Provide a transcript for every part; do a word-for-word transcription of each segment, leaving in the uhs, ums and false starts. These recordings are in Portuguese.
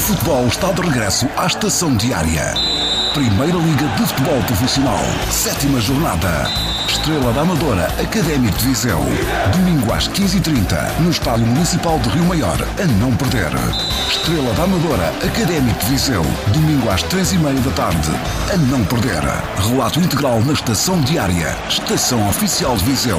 futebol está de regresso à Estação Diária. Primeira Liga de Futebol Profissional, sétima jornada. Estrela da Amadora, Académico de Viseu. Domingo às quinze e trinta, no Estádio Municipal de Rio Maior, a não perder. Estrela da Amadora, Académico de Viseu. Domingo às três e meia da tarde, a não perder. Relato integral na Estação Diária, Estação Oficial de Viseu.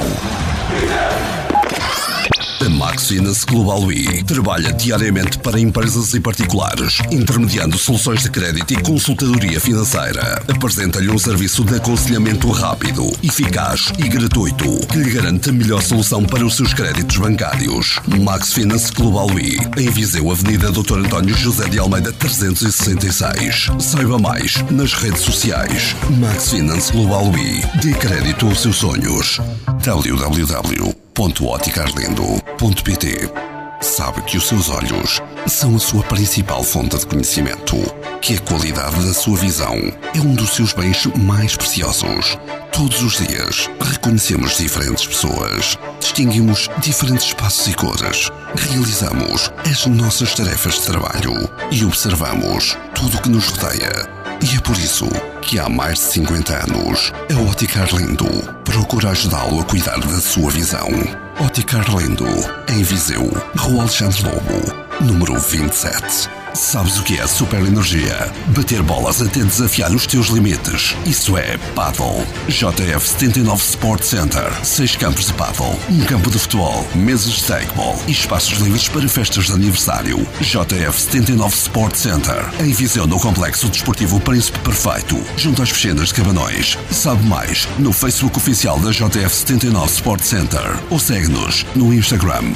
A Max Finance Global I trabalha diariamente para empresas e particulares, intermediando soluções de crédito e consultadoria financeira. Apresenta-lhe um serviço de aconselhamento rápido, eficaz e gratuito, que lhe garante a melhor solução para os seus créditos bancários. Max Finance Global I, em Viseu, Avenida doutor António José de Almeida trezentos e sessenta e seis. Saiba mais nas redes sociais. Max Finance Global I, dê crédito aos seus sonhos. w w w ponto ótica arlindo ponto p t. Sabe que os seus olhos são a sua principal fonte de conhecimento, que a qualidade da sua visão é um dos seus bens mais preciosos. Todos os dias reconhecemos diferentes pessoas, distinguimos diferentes espaços e cores, realizamos as nossas tarefas de trabalho e observamos tudo o que nos rodeia. E é por isso que há mais de cinquenta anos, a Ótica Arlindo procura ajudá-lo a cuidar da sua visão. Ótica Arlindo, em Viseu, Rua Alexandre Lobo, número vinte e sete. Sabes o que é super energia? Bater bolas até desafiar os teus limites. Isso é paddle. J F setenta e nove Sport Center. Seis campos de paddle, um campo de futebol, mesas de takeball e espaços livres para festas de aniversário. J F setenta e nove Sport Center. Em Viseu, no Complexo Desportivo Príncipe Perfeito, junto às piscinas de Cabanões. Sabe mais no Facebook oficial da J F setenta e nove Sport Center ou segue-nos no Instagram.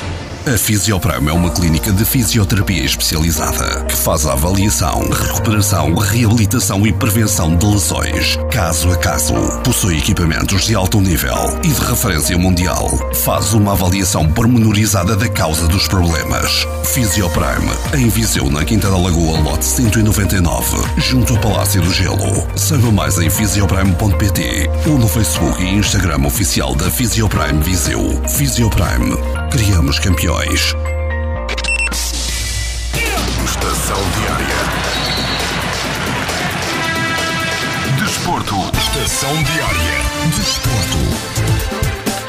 A Fisioprime é uma clínica de fisioterapia especializada que faz a avaliação, recuperação, reabilitação e prevenção de lesões, caso a caso. Possui equipamentos de alto nível e de referência mundial. Faz uma avaliação pormenorizada da causa dos problemas. Fisioprime, em Viseu, na Quinta da Lagoa, lote cento e noventa e nove, junto ao Palácio do Gelo. Saiba mais em fisioprime ponto p t ou no Facebook e Instagram oficial da Fisioprime Viseu. Fisioprime. Criamos campeões. Estação Diária. Desporto. Estação Diária. Desporto.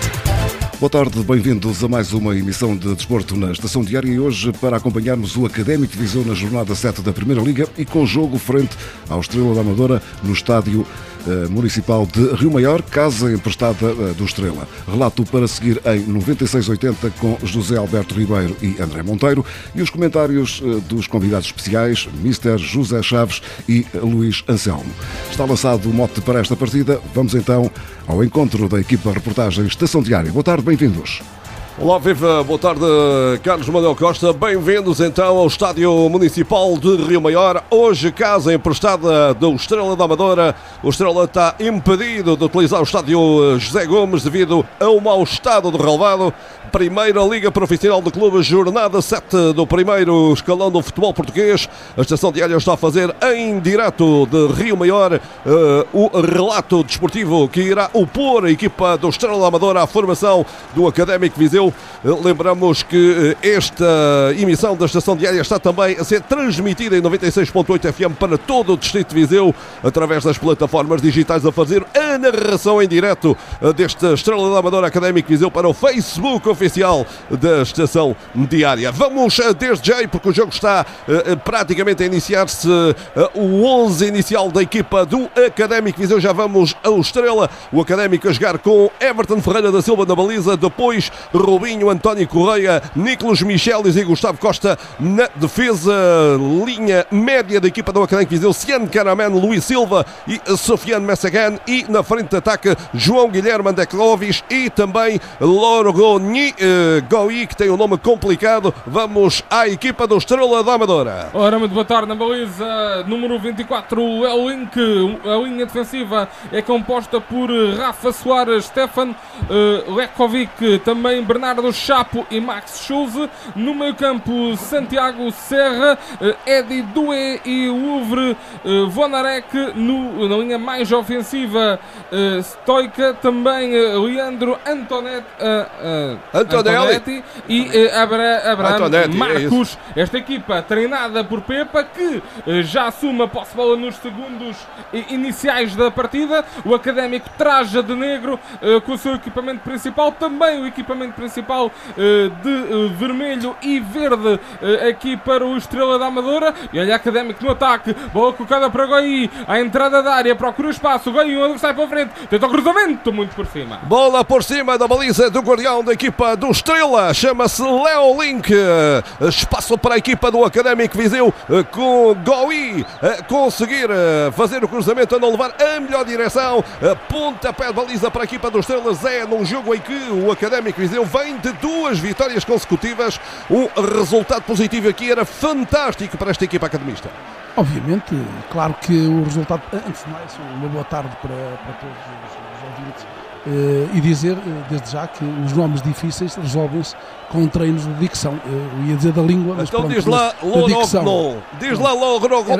Boa tarde, bem-vindos a mais uma emissão de Desporto na Estação Diária e hoje para acompanharmos o Académico de Viseu na jornada sete da Primeira Liga e com jogo frente ao Estrela da Amadora no Estádio eh, Municipal de Rio Maior, casa emprestada eh, do Estrela. Relato para seguir em noventa e seis oitenta com José Alberto Ribeiro e André Monteiro e os comentários eh, dos convidados especiais, mister José Chaves e Luís Anselmo. Está lançado o mote para esta partida, vamos então ao encontro da equipa de reportagem Estação Diária. Boa tarde, bem-vindos. Olá, viva, boa tarde, Carlos Manuel Costa. Bem-vindos então ao Estádio Municipal de Rio Maior. Hoje, casa emprestada do Estrela da Amadora. O Estrela está impedido de utilizar o Estádio José Gomes devido ao mau estado do relvado. Primeira Liga Profissional de Clubes, jornada sete do primeiro escalão do futebol português. A Estação Diária está a fazer em direto de Rio Maior uh, o relato desportivo que irá opor a equipa do Estrela da Amadora à formação do Académico Viseu. Lembramos que esta emissão da Estação Diária está também a ser transmitida em noventa e seis ponto oito F M para todo o Distrito de Viseu, através das plataformas digitais, a fazer a narração em direto desta Estrela da Amadora Académico Viseu para o Facebook oficial da Estação Diária. Vamos desde já, porque o jogo está uh, praticamente a iniciar-se, uh, o onze inicial da equipa do Académico Viseu. Já vamos ao Estrela, o Académico a jogar com Everton Ferreira da Silva na baliza, depois Rubinho, António Correia, Nicolas Michelis e Gustavo Costa na defesa. Linha média da equipa do Académico Viseu, Cian Caraman, Luís Silva e Sofiane Messagan, e na frente de ataque João Guilherme Andeklovis e também Lorogoni uh, Goi, que tem um nome complicado. Vamos à equipa do Estrela da Amadora. Ora, muito boa tarde. Na baliza número vinte e quatro é o Link. A linha defensiva é composta por Rafa Soares, Stefan uh, Lekovic, também Bernardo Leonardo Chapo e Max Schulze. No meio campo, Santiago Serra, Edi Doué e Louvre Vonarek. No, na linha mais ofensiva, Stoica, também Leandro Antonetti, uh, uh, Antonetti e uh, Abra, Abraham Antonetti, Marcos. É esta equipa treinada por Pepa, que uh, já assume a posse de bola nos segundos iniciais da partida. O Académico traja de negro uh, com o seu equipamento principal, também o equipamento principal uh, de uh, vermelho e verde uh, aqui para o Estrela da Amadora. E olha, Académico no ataque, bola colocada para Goi, à entrada da área, procura espaço, Goi, um adversário para a frente, tenta o cruzamento, muito por cima. Bola por cima da baliza do guardião da equipa do Estrela, chama-se Leo Link. Espaço para a equipa do Académico Viseu, com Goi a conseguir fazer o cruzamento, a não levar a melhor direção. Pontapé de baliza para a equipa do Estrela, Zé, num jogo em que o Académico Viseu vem de duas vitórias consecutivas. Um resultado positivo aqui era fantástico para esta equipa academista. Obviamente, claro que o resultado, antes de mais, uma boa tarde para, para todos os, os ouvintes, uh, e dizer, uh, desde já, que os nomes difíceis resolvem-se com treinos de dicção. Uh, eu ia dizer da língua, mas então pronto, diz lá Lorognon, diz lá Lorognon, que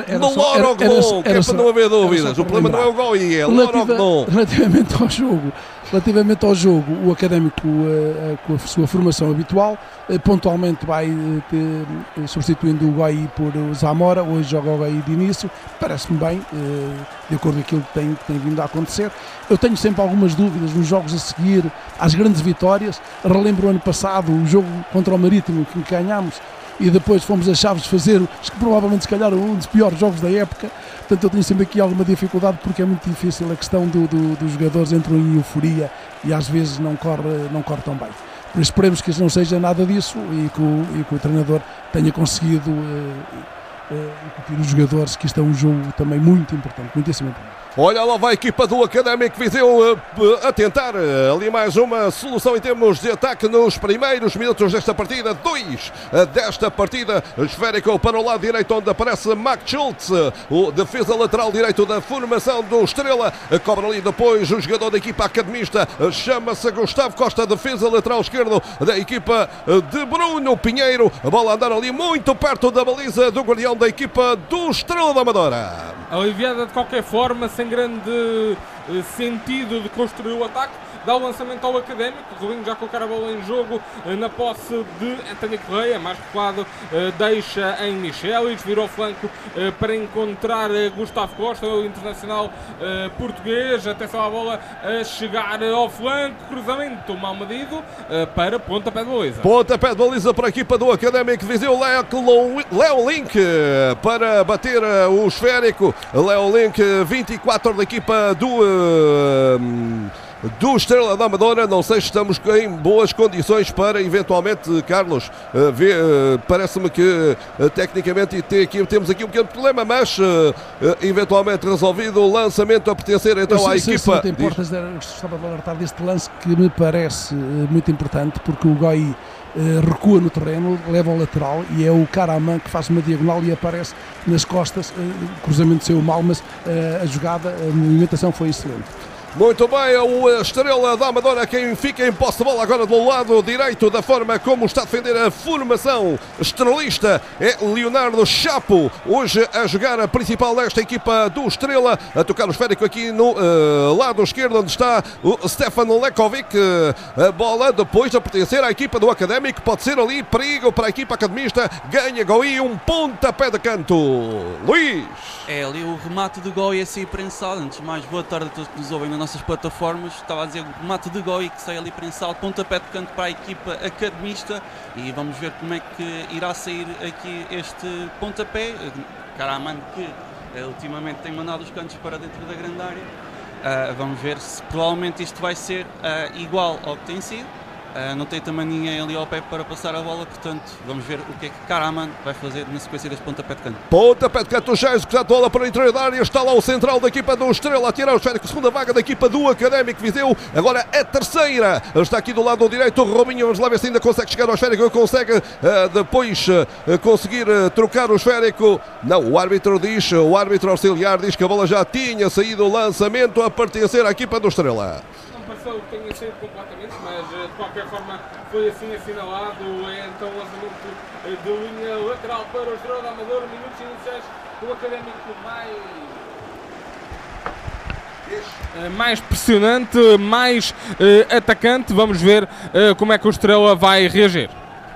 é para não haver dúvidas. O problema não é o Goi, é Lorognon. Relativamente ao jogo, Relativamente ao jogo, o Académico, uh, com a sua formação habitual, uh, pontualmente vai uh, ter, uh, substituindo o Goi por o Zamora. Hoje joga o Goi de início, parece-me bem, uh, de acordo com aquilo que tem, que tem vindo a acontecer. Eu tenho sempre algumas dúvidas nos jogos a seguir às grandes vitórias. Relembro o ano passado, o jogo contra o Marítimo, que ganhámos, e depois fomos a Chaves fazer, acho que provavelmente se calhar um dos piores jogos da época. Portanto, eu tenho sempre aqui alguma dificuldade, porque é muito difícil a questão do, do, dos jogadores entram em euforia e às vezes não corre, não corre tão bem. Por isso esperemos que não seja nada disso e que o, e que o treinador tenha conseguido uh, uh, incutir os jogadores que isto é um jogo também muito importante, muitíssimo importante. Olha lá vai a equipa do Académico Viseu a tentar ali mais uma solução em termos de ataque nos primeiros minutos desta partida. Dois desta partida. Esférico para o lado direito, onde aparece Max Schultz, o defesa lateral direito da formação do Estrela. Cobra ali depois o jogador da equipa academista, chama-se Gustavo Costa, defesa lateral esquerdo da equipa de Bruno Pinheiro. A bola a andar ali muito perto da baliza do guardião da equipa do Estrela da Amadora. Aliviada de qualquer forma, sem grande uh, sentido de construir o ataque, dá o lançamento ao Académico. O Rolinho já colocar a bola em jogo uh, na posse de António Correia, mais recuado, uh, deixa em Michelis, virou o flanco uh, para encontrar uh, Gustavo Costa, o internacional uh, português. Atenção à bola a chegar ao flanco, cruzamento mal medido uh, para pontapé de baliza. Pontapé de baliza para a equipa do Académico Viseu, Leo Link para bater uh, o esférico. Leo Link, vinte e quatro da equipa do uh, do Estrela da Amadora. Não sei se estamos em boas condições para eventualmente, Carlos, uh, ver, uh, parece-me que uh, tecnicamente te, aqui, temos aqui um pequeno problema, mas uh, uh, eventualmente resolvido o lançamento a pertencer então sei, à sei, equipa. Se não te importas, estava a alertar deste lance que me parece uh, muito importante, porque o Goi Uh, recua no terreno, leva ao lateral e é o Karaman que faz uma diagonal e aparece nas costas. Uh, o cruzamento saiu mal, mas uh, a jogada, a movimentação foi excelente. Muito bem, o Estrela da Amadora quem fica em posse de bola agora do lado direito, da forma como está a defender a formação estrelista, é Leonardo Chapo, hoje a jogar a principal desta equipa do Estrela, a tocar o esférico aqui no uh, lado esquerdo, onde está o Stefan Lekovic. A bola depois de pertencer à equipa do Académico, pode ser ali perigo para a equipa academista, ganha Goi, um pontapé de canto. Luís! É ali o remate de Goi a sair prensado. Antes de mais, boa tarde a todos que nos ouvem nas nossas plataformas. Estava a dizer o remate de Goi que sai ali prensado, pontapé de canto para a equipa academista, e vamos ver como é que irá sair aqui este pontapé. Karaman que uh, ultimamente tem mandado os cantos para dentro da grande área. Uh, vamos ver se provavelmente isto vai ser uh, igual ao que tem sido. Uh, não tem também ninguém ali ao pé para passar a bola, portanto vamos ver o que é que Karaman vai fazer na sequência deste pontapé de canto. Pontapé de canto já executado, bola para o interior da área, está lá o central da equipa do Estrela a tirar o esférico, segunda vaga da equipa do Académico Viseu, agora a terceira, está aqui do lado direito o Robinho, vamos lá ver se ainda consegue chegar ao esférico, consegue uh, depois uh, conseguir uh, trocar o esférico. Não, o árbitro diz, o árbitro auxiliar diz que a bola já tinha saído, o lançamento a pertencer à equipa do Estrela. Pareceu que tenha saído completamente, mas de qualquer forma foi assim assinalado. É então o lançamento de linha lateral para o Estrela da Amadora. Minutos iniciais do Académico mais... mais pressionante, mais uh, atacante. Vamos ver uh, como é que o Estrela vai reagir.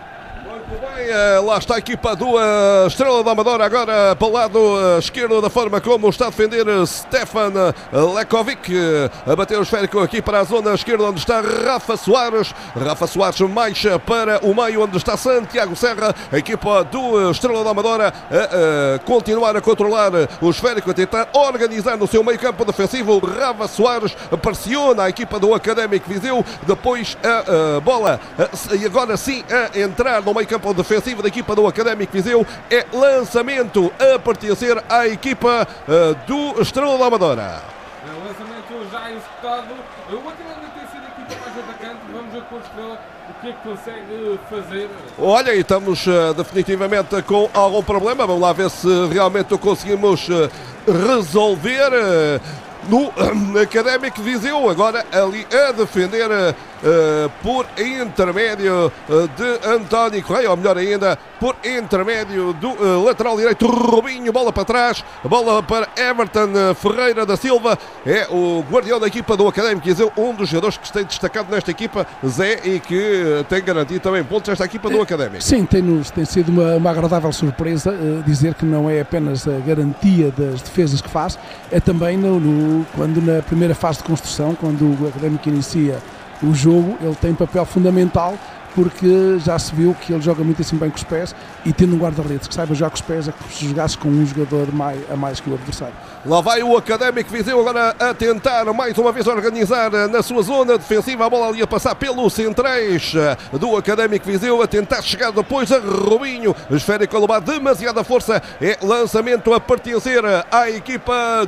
Muito bem, lá está a equipa do uh, Estrela da Amadora, agora para o lado uh, esquerdo, da forma como está a defender uh, Stefan Lekovic, uh, a bater o esférico aqui para a zona esquerda, onde está Rafa Soares. Rafa Soares mais para o meio, onde está Santiago Serra. A equipa do uh, Estrela da Amadora a uh, continuar a controlar uh, o esférico, a tentar organizar no seu meio campo defensivo. Rafa Soares pressiona a equipa do Académico Viseu, depois a uh, bola uh, e agora sim a entrar no meio campo defensivo da equipa do Académico Viseu. É lançamento a pertencer à equipa uh, do Estrela da Amadora. É um lançamento já executado. O Académico tem sido a equipa mais atacante. Vamos ver com o Estrela o que é que consegue fazer. Olha, e estamos uh, definitivamente com algum problema. Vamos lá ver se realmente o conseguimos uh, resolver. Uh, no Académico Viseu, agora ali a defender uh, por intermédio uh, de António Correia, ou melhor ainda, por intermédio do uh, lateral direito Robinho. Bola para trás, bola para Everton Ferreira da Silva, é o guardião da equipa do Académico Viseu, um dos jogadores que se tem destacado nesta equipa, Zé, e que tem garantido também pontos nesta equipa do Académico. Sim, tem, tem sido uma, uma agradável surpresa uh, dizer que não é apenas a garantia das defesas que faz, é também no, no quando na primeira fase de construção, quando o Académico inicia o jogo, ele tem papel fundamental, porque já se viu que ele joga muito assim bem com os pés, e tendo um guarda-redes que saiba jogar com os pés, é como se jogasse com um jogador mais, a mais que o adversário. Lá vai o Académico Viseu agora a tentar mais uma vez organizar na sua zona defensiva, a bola ali a passar pelos centrais do Académico Viseu, a tentar chegar depois a Robinho, esférico a levar demasiada força, é lançamento a pertencer à equipa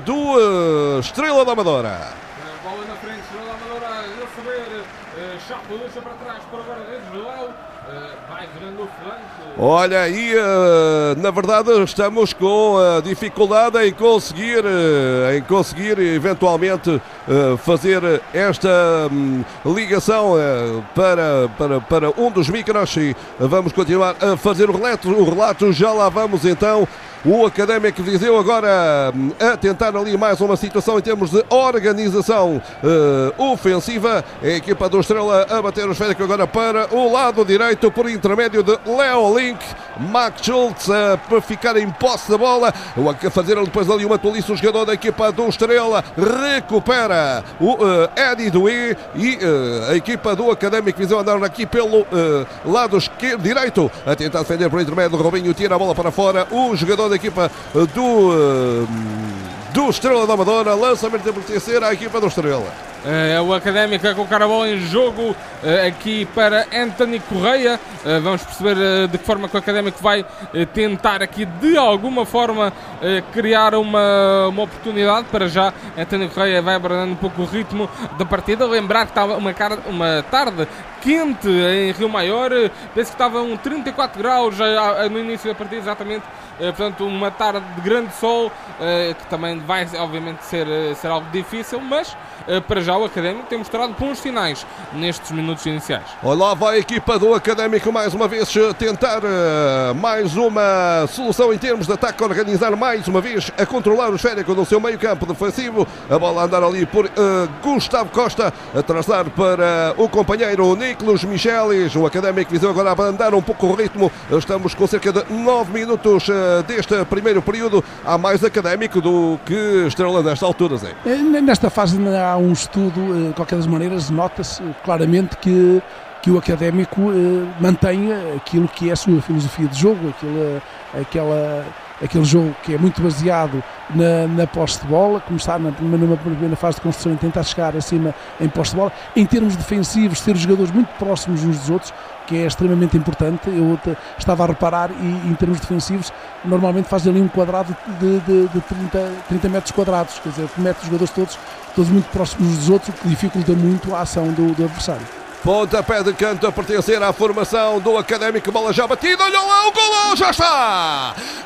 do Estrela da Amadora. Bola na frente, Estrela da Amadora a receber, chapa, deixa para trás para o guarda-redes, Léo, vai virando o flanco. Olha aí, uh, na verdade estamos com uh, dificuldade em conseguir, uh, em conseguir eventualmente uh, fazer esta um, ligação uh, para, para, para um dos micros, e vamos continuar a fazer o relato, o relato, já lá vamos então. O Académico Viseu agora a tentar ali mais uma situação em termos de organização uh, ofensiva. A equipa do Estrela a bater o esférico agora para o lado direito por intermédio de Leo Link. Max Schultz a uh, ficar em posse da bola. A fazer depois ali uma tolice o jogador da equipa do Estrela. Recupera o uh, Eddie Doué e uh, a equipa do Académico Viseu andar aqui pelo uh, lado esquerdo, direito, a tentar defender por intermédio do Robinho. Tira a bola para fora. O jogador da equipa do, do Estrela da Amadora, lançamento a pertencer à equipa do Estrela. É o Académico a colocar a bola em jogo aqui para António Correia. Vamos perceber de que forma que o Académico vai tentar aqui de alguma forma criar uma, uma oportunidade. Para já António Correia vai abrandando um pouco o ritmo da partida. Lembrar que estava uma, cara, uma tarde quente em Rio Maior, penso que estava um trinta e quatro graus no início da partida, exatamente. Portanto, uma tarde de grande sol, que também vai obviamente ser, ser algo difícil, mas para já o Académico tem mostrado bons sinais nestes minutos iniciais. Lá vai a equipa do Académico mais uma vez tentar uh, mais uma solução em termos de ataque, organizar mais uma vez a controlar o esférico no seu meio campo defensivo. A bola a andar ali por uh, Gustavo Costa, a traçar para o companheiro Nicolas Michelis. O Académico Viseu agora a andar um pouco o ritmo. Estamos com cerca de nove minutos uh, deste primeiro período. Há mais Académico do que Estrela nesta altura, Zé. Nesta fase há um estudo, de qualquer das maneiras, nota-se claramente que, que o Académico eh, mantém aquilo que é a sua filosofia de jogo, aquilo, aquela, aquele jogo que é muito baseado na, na posse de bola, começar na, numa primeira fase de construção e tentar chegar acima em posse de bola. Em termos defensivos, ter os jogadores muito próximos uns dos outros, que é extremamente importante. Eu estava a reparar, e em termos defensivos normalmente faz ali um quadrado de, de, de trinta, trinta metros quadrados, quer dizer, mete os jogadores todos, todos muito próximos uns dos outros, o que dificulta muito a ação do, do adversário. Pontapé de canto a pertencer à formação do Académico, bola já batida, olha lá o golo, já está!